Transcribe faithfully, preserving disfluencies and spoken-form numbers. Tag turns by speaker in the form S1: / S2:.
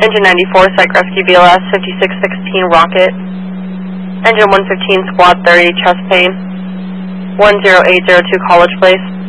S1: Engine ninety-four, Psych Rescue B L S fifty-six sixteen Rocket. Engine one fifteen, Squad thirty, chest pain. one zero eight zero two College Place.